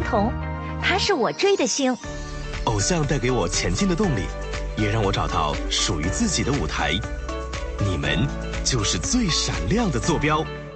同，他是我追的星。 偶像带给我前进的动力，也让我找到属于自己的舞台。你们就是最闪亮的坐标。